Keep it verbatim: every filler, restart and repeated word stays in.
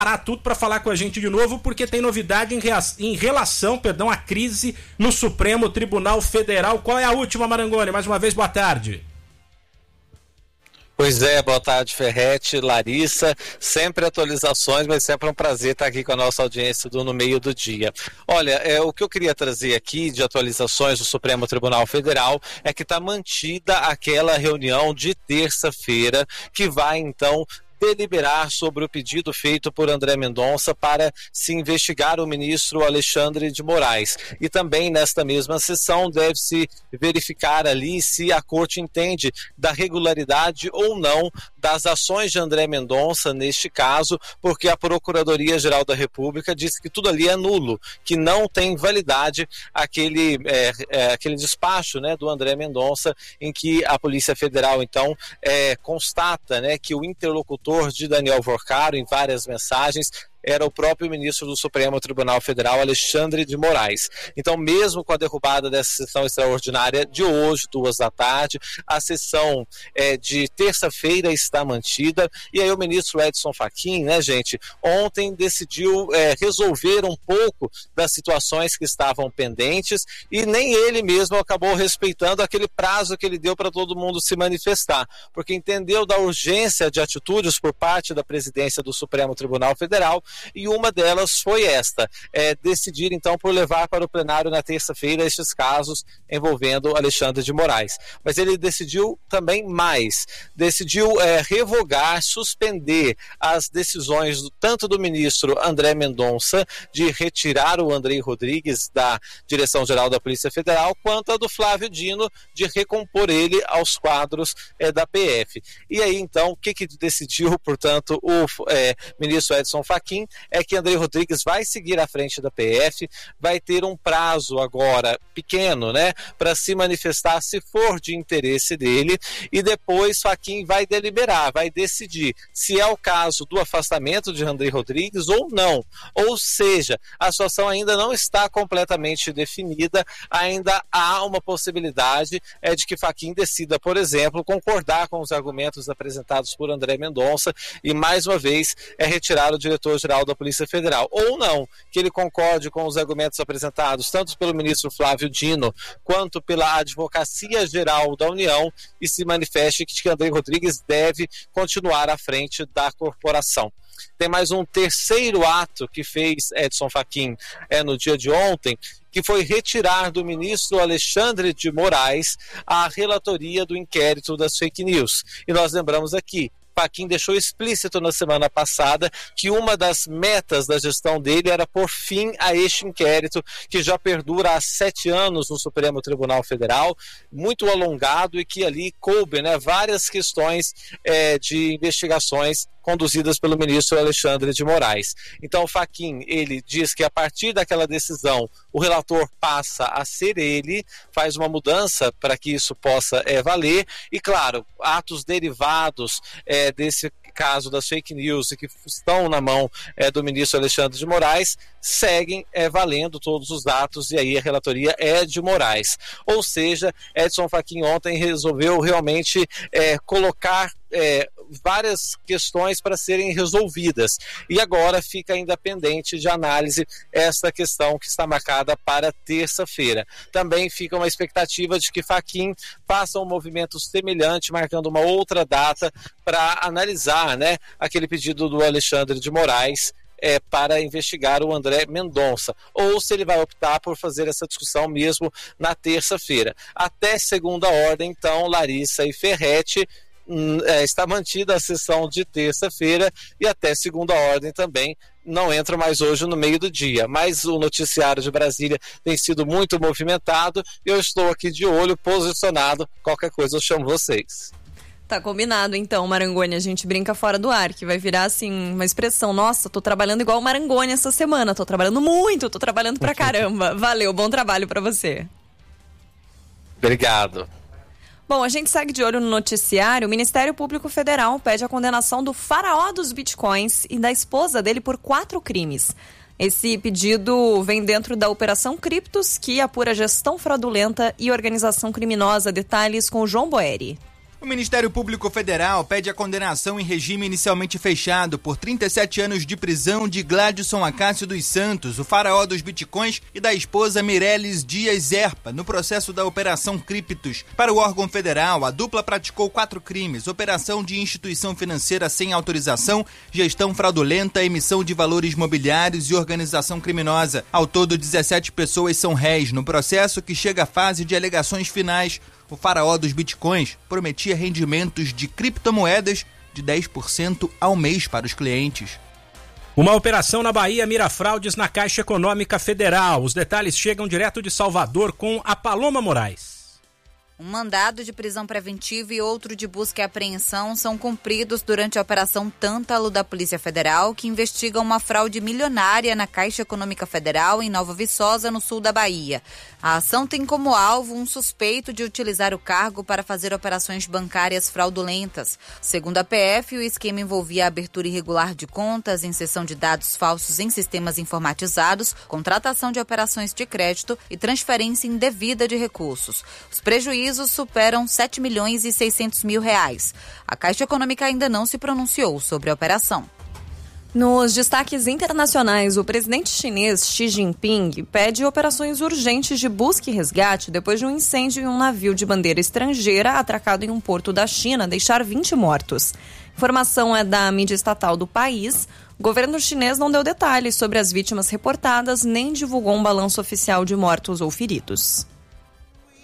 parar tudo para falar com a gente de novo, porque tem novidade em, rea... em relação perdão, à crise no Supremo Tribunal Federal. Qual é a última, Marangoni? Mais uma vez, boa tarde. Pois é, boa tarde, Ferretti, Larissa, sempre atualizações, mas sempre um prazer estar aqui com a nossa audiência do No Meio do Dia. Olha, é, o que eu queria trazer aqui de atualizações do Supremo Tribunal Federal é que está mantida aquela reunião de terça-feira, que vai então deliberar sobre o pedido feito por André Mendonça para se investigar o ministro Alexandre de Moraes. E também nesta mesma sessão deve-se verificar ali se a corte entende da regularidade ou não das ações de André Mendonça neste caso, porque a Procuradoria-Geral da República disse que tudo ali é nulo, que não tem validade aquele, é, é, aquele despacho, né, do André Mendonça, em que a Polícia Federal então é, constata, né, que o interlocutor de Daniel Vorcaro, em várias mensagens, era o próprio ministro do Supremo Tribunal Federal, Alexandre de Moraes. Então, mesmo com a derrubada dessa sessão extraordinária de hoje, duas da tarde, a sessão é, de terça-feira está mantida, e aí o ministro Edson Fachin, né, gente, ontem decidiu é, resolver um pouco das situações que estavam pendentes, e nem ele mesmo acabou respeitando aquele prazo que ele deu para todo mundo se manifestar, porque entendeu da urgência de atitudes por parte da presidência do Supremo Tribunal Federal, e uma delas foi esta, é, decidir então por levar para o plenário na terça-feira estes casos envolvendo Alexandre de Moraes. Mas ele decidiu também mais, decidiu é, revogar, suspender as decisões do, tanto do ministro André Mendonça de retirar o Andrei Rodrigues da Direção-Geral da Polícia Federal, quanto a do Flávio Dino de recompor ele aos quadros é, da P F. E aí então, o que que decidiu, portanto, o é, ministro Edson Fachin é que Andrei Rodrigues vai seguir à frente da P F, vai ter um prazo agora pequeno, né, para se manifestar se for de interesse dele, e depois Fachin vai deliberar, vai decidir se é o caso do afastamento de Andrei Rodrigues ou não. Ou seja, a situação ainda não está completamente definida, ainda há uma possibilidade é, de que Fachin decida, por exemplo, concordar com os argumentos apresentados por André Mendonça e, mais uma vez, é retirar o diretor-geral da Polícia Federal, ou não, que ele concorde com os argumentos apresentados tanto pelo ministro Flávio Dino quanto pela Advocacia Geral da União e se manifeste que Andrei Rodrigues deve continuar à frente da corporação. Tem mais um terceiro ato que fez Edson Fachin é, no dia de ontem, que foi retirar do ministro Alexandre de Moraes a relatoria do inquérito das fake news. E nós lembramos aqui, Fachin deixou explícito na semana passada que uma das metas da gestão dele era pôr fim a este inquérito que já perdura há sete anos no Supremo Tribunal Federal, muito alongado e que ali coube, né, várias questões é, de investigações conduzidas pelo ministro Alexandre de Moraes. Então, Fachin, ele diz que a partir daquela decisão, o relator passa a ser ele, faz uma mudança para que isso possa é, valer, e claro, atos derivados é, desse caso das fake news e que estão na mão é, do ministro Alexandre de Moraes, seguem é, valendo todos os atos, e aí a relatoria é de Moraes. Ou seja, Edson Fachin ontem resolveu realmente é, colocar é, várias questões para serem resolvidas, e agora fica ainda pendente de análise esta questão que está marcada para terça-feira. Também fica uma expectativa de que Fachin faça um movimento semelhante, marcando uma outra data para analisar, né, aquele pedido do Alexandre de Moraes É, para investigar o André Mendonça, ou se ele vai optar por fazer essa discussão mesmo na terça-feira. Até segunda ordem, então, Larissa e Ferretti, hum, é, está mantida a sessão de terça-feira, e até segunda ordem também não entra mais hoje no meio do dia, mas o noticiário de Brasília tem sido muito movimentado, e eu estou aqui de olho, posicionado, qualquer coisa eu chamo vocês. Tá combinado, então, Marangoni. A gente brinca fora do ar, que vai virar, assim, uma expressão. Nossa, tô trabalhando igual o Marangoni essa semana. Tô trabalhando muito, tô trabalhando pra caramba. Valeu, bom trabalho pra você. Obrigado. Bom, a gente segue de olho no noticiário. O Ministério Público Federal pede a condenação do faraó dos bitcoins e da esposa dele por quatro crimes. Esse pedido vem dentro da Operação Criptos, que apura gestão fraudulenta e organização criminosa. Detalhes com o João Boeri. O Ministério Público Federal pede a condenação em regime inicialmente fechado por trinta e sete anos de prisão de Gladson Acácio dos Santos, o faraó dos bitcoins, e da esposa Mireles Dias Zerpa, no processo da Operação Criptos. Para o órgão federal, a dupla praticou quatro crimes: operação de instituição financeira sem autorização, gestão fraudulenta, emissão de valores mobiliários e organização criminosa. Ao todo, dezessete pessoas são réis no processo, que chega à fase de alegações finais. O faraó dos bitcoins prometia rendimentos de criptomoedas de dez por cento ao mês para os clientes. Uma operação na Bahia mira fraudes na Caixa Econômica Federal. Os detalhes chegam direto de Salvador com a Paloma Moraes. Um mandado de prisão preventiva e outro de busca e apreensão são cumpridos durante a Operação Tântalo da Polícia Federal, que investiga uma fraude milionária na Caixa Econômica Federal em Nova Viçosa, no sul da Bahia. A ação tem como alvo um suspeito de utilizar o cargo para fazer operações bancárias fraudulentas. Segundo a P F, o esquema envolvia a abertura irregular de contas, inserção de dados falsos em sistemas informatizados, contratação de operações de crédito e transferência indevida de recursos. Os prejuízos superam sete milhões e seiscentos mil reais. A Caixa Econômica ainda não se pronunciou sobre a operação. Nos destaques internacionais, o presidente chinês Xi Jinping pede operações urgentes de busca e resgate depois de um incêndio em um navio de bandeira estrangeira atracado em um porto da China deixar vinte mortos. Informação é da mídia estatal do país. O governo chinês não deu detalhes sobre as vítimas reportadas nem divulgou um balanço oficial de mortos ou feridos.